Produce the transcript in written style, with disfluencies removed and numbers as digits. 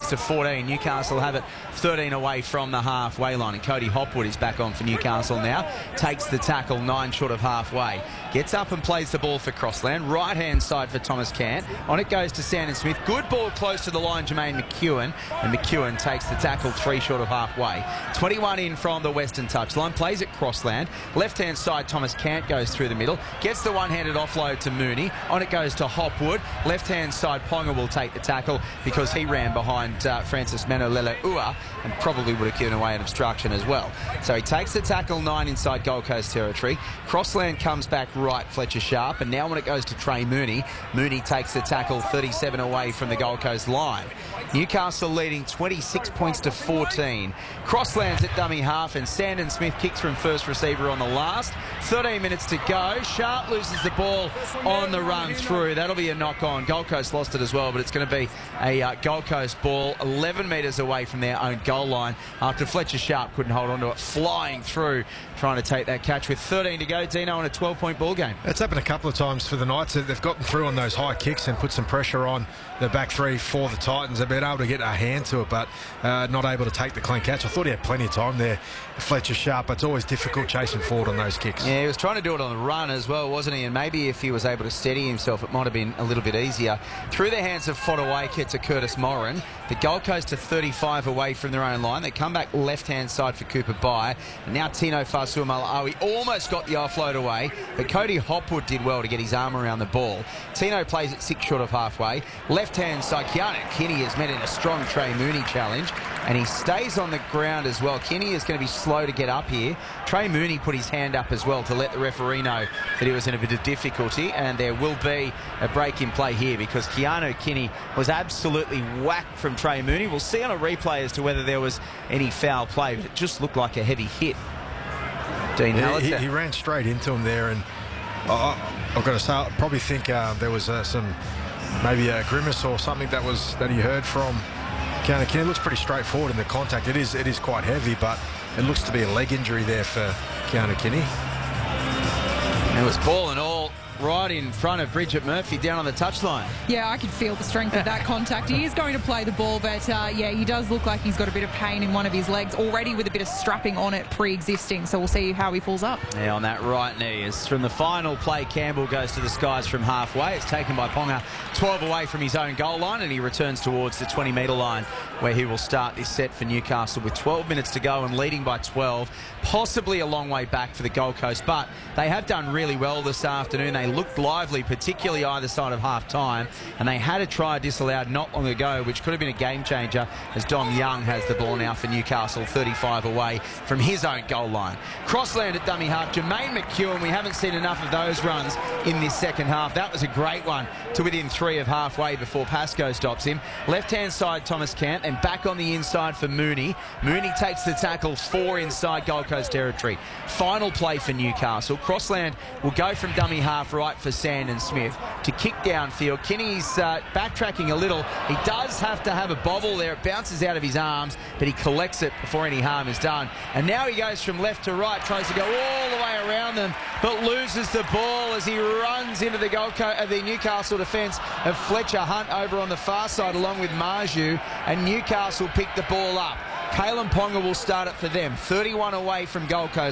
points to 14. Newcastle have it 13 away from the halfway line, and Cody Hopwood is back on for Newcastle now. Takes the tackle 9 short of halfway. Gets up and plays the ball for Crossland. Right-hand side for Thomas Cant. On it goes to Sandon Smith. Good ball close to the line, Jermaine McEwen. And McEwen takes the tackle 3 short of halfway. 21 in from the western touchline. Plays at Crossland. Left-hand side, Thomas Cant goes through the middle. Gets the one-handed offload to Mooney. On it goes to Hopwood. Left-hand side, Ponga will take the tackle because he ran behind Francis Manolela-Ua and probably would have given away an obstruction as well. So he takes the tackle 9 inside Gold Coast territory. Crossland comes back right, Fletcher Sharp, and now when it goes to Trey Mooney, Mooney takes the tackle 37 away from the Gold Coast line. Newcastle leading 26 points to 14. Crossland's at dummy half, and Sandon Smith kicks from first receiver on the last. 13 minutes to go. Sharp loses the ball on the run through. That'll be a knock-on. Gold Coast lost it as well, but it's going to be a Gold Coast ball 11 metres away from their own goal line after Fletcher Sharp couldn't hold on to it, flying through, trying to take that catch with 13 to go. Dino, in a 12-point ball game. It's happened a couple of times for the Knights. They've gotten through on those high kicks and put some pressure on the back three for the Titans. They've been able to get a hand to it, but not able to take the clean catch. I thought he had plenty of time there, Fletcher Sharp, but it's always difficult chasing forward on those kicks. Yeah, he was trying to do it on the run as well, wasn't he? And maybe if he was able to steady himself, it might have been a little bit easier. Through the hands of Fodawaker to Curtis Moran. The Gold Coast are 35 away from their own line. They come back left-hand side for Cooper Bye. And now Tino Fa'asuamaleaui almost got the offload away, but Cody Hopwood did well to get his arm around the ball. Tino plays it 6 short of halfway. Left-hand side, Keanu Kinney has met in a strong Trey Mooney challenge, and he stays on the ground as well. Kinney is going to be slow to get up here. Trey Mooney put his hand up as well to let the referee know that he was in a bit of difficulty, and there will be a break in play here because Keanu Kinney was absolutely whacked from Trey Mooney. We'll see on a replay as to whether there was any foul play, but it just looked like a heavy hit. Dean Hallett. He ran straight into him there, and I've got to say, I probably think there was maybe a grimace or something that he heard from Keanu Kinney. It looks pretty straightforward in the contact. It is quite heavy, but it looks to be a leg injury there for Keanu Kinney. It was ball and all right in front of Bridget Murphy down on the touchline. Yeah, I could feel the strength of that contact. He is going to play the ball, but yeah, he does look like he's got a bit of pain in one of his legs already with a bit of strapping on it pre-existing, so we'll see how he falls up. Yeah, on that right knee. As from the final play, Campbell goes to the skies from halfway. It's taken by Ponga 12 away from his own goal line, and he returns towards the 20-metre line where he will start this set for Newcastle with 12 minutes to go and leading by 12. Possibly a long way back for the Gold Coast, but they have done really well this afternoon. They looked lively, particularly either side of half-time, and they had a try disallowed not long ago, which could have been a game-changer, as Dom Young has the ball now for Newcastle, 35 away from his own goal line. Crossland at dummy half, Jermaine McEwen. We haven't seen enough of those runs in this second half. That was a great one to within 3 of halfway before Pascoe stops him. Left-hand side, Thomas Cant, and back on the inside for Mooney. Mooney takes the tackle 4 inside Gold Coast territory. Final play for Newcastle. Crossland will go from dummy half right for Sandon Smith to kick downfield. Kinney's backtracking a little. He does have to have a bobble there. It bounces out of his arms, but he collects it before any harm is done. And now he goes from left to right, tries to go all the way around them, but loses the ball as he runs into the the Newcastle defence of Fletcher Hunt over on the far side along with Marju, and Newcastle pick the ball up. Kalen Ponga will start it for them. 31 away from Gold Coast.